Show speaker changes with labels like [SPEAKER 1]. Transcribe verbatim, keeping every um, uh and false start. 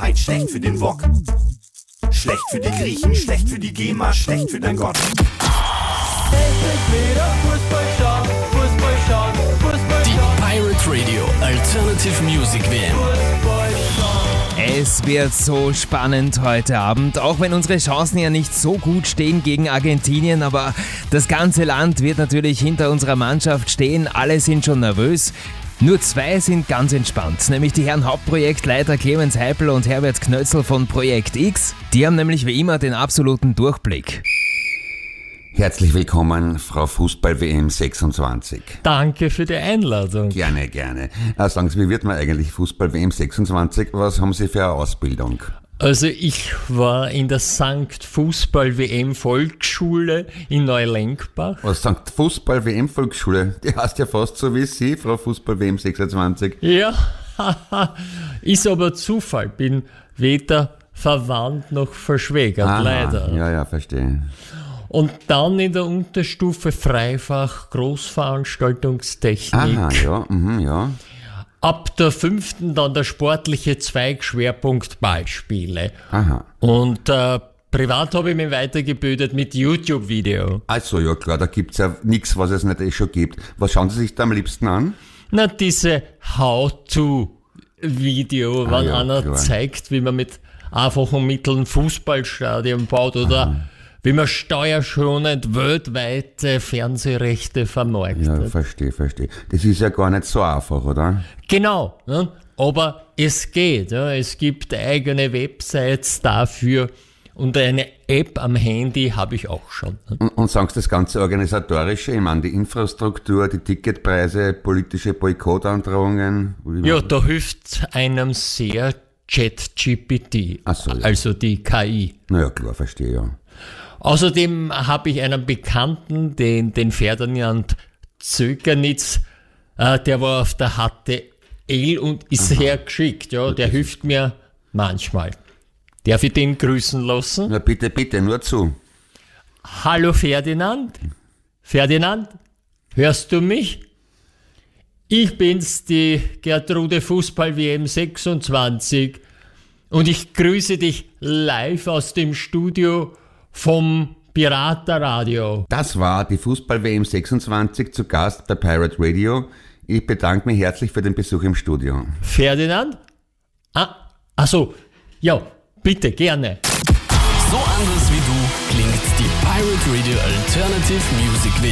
[SPEAKER 1] Zeit, schlecht für den Wok. Schlecht für die Griechen, schlecht für die GEMA, schlecht für dein Gott.
[SPEAKER 2] Die Pirate Radio Alternative Music W M.
[SPEAKER 3] Es wird so spannend heute Abend, auch wenn unsere Chancen ja nicht so gut stehen gegen Argentinien, aber das ganze Land wird natürlich hinter unserer Mannschaft stehen, alle sind schon nervös. Nur zwei sind ganz entspannt, nämlich die Herren Hauptprojektleiter Clemens Heipel und Herbert Knötzl von Projekt X. Die haben nämlich wie immer den absoluten Durchblick.
[SPEAKER 4] Herzlich willkommen, Frau Fußball-W M sechsundzwanzig.
[SPEAKER 5] Danke für die Einladung.
[SPEAKER 4] Gerne, gerne. Äh, sagen Sie, wie wird man eigentlich Fußball-W M sechsundzwanzig? Was haben Sie für eine Ausbildung?
[SPEAKER 5] Also ich war in der Sankt Fußball-W M Volksschule in Neulenkbach.
[SPEAKER 4] Was Sankt Fußball-W M Volksschule? Die heißt ja fast so wie Sie, Frau Fußball-W M sechsundzwanzig.
[SPEAKER 5] Ja, ist aber Zufall. Bin weder verwandt noch verschwägert,
[SPEAKER 4] Aha,
[SPEAKER 5] leider.
[SPEAKER 4] Ja, ja, verstehe.
[SPEAKER 5] Und dann in der Unterstufe Freifach Großveranstaltungstechnik.
[SPEAKER 4] Aha, ja, mhm, ja.
[SPEAKER 5] Ab der fünften dann der sportliche Zweig Schwerpunkt Ballspiele.
[SPEAKER 4] Aha.
[SPEAKER 5] Und äh, privat habe ich mich weitergebildet mit YouTube-Video.
[SPEAKER 4] Also, ja klar, da gibt's ja nichts, was es nicht eh schon gibt. Was schauen Sie sich da am liebsten an?
[SPEAKER 5] Na, diese How-to-Video,
[SPEAKER 4] Ah,
[SPEAKER 5] wenn
[SPEAKER 4] ja,
[SPEAKER 5] einer
[SPEAKER 4] klar.
[SPEAKER 5] zeigt, wie man mit einfachen Mitteln Fußballstadion baut oder
[SPEAKER 4] Aha.
[SPEAKER 5] wie man steuerschonend weltweite Fernsehrechte vermarktet.
[SPEAKER 4] Ja, verstehe, verstehe. Das ist ja gar nicht so einfach, oder?
[SPEAKER 5] Genau, ne? Aber es geht. Ja? Es gibt eigene Websites dafür und eine App am Handy habe ich auch schon. Ne?
[SPEAKER 4] Und, und sagen Sie das ganze Organisatorische, ich meine die Infrastruktur, die Ticketpreise, politische Boykottandrohungen? Wie
[SPEAKER 5] Ja,
[SPEAKER 4] machen-
[SPEAKER 5] da hilft einem sehr ChatGPT,
[SPEAKER 4] Ach so, ja.
[SPEAKER 5] also die K I.
[SPEAKER 4] Naja, klar, verstehe, ja.
[SPEAKER 5] Außerdem habe ich einen Bekannten, den, den Ferdinand Zöckernitz, äh, der war auf der H T L und ist sehr geschickt. Ja, der hilft mir manchmal. Darf ich den grüßen lassen?
[SPEAKER 4] Na bitte, bitte, nur zu.
[SPEAKER 5] Hallo Ferdinand? Ferdinand, hörst du mich? Ich bin's, die Gertrude Fußball-W M sechsundzwanzig und ich grüße dich live aus dem Studio vom Piratenradio.
[SPEAKER 4] Das war die Fußball-W M sechsundzwanzig zu Gast bei Pirate Radio. Ich bedanke mich herzlich für den Besuch im Studio.
[SPEAKER 5] Ferdinand? Ah, ach so, ja, bitte, gerne.
[SPEAKER 2] So anders wie du klingt die Pirate Radio Alternative Music W M.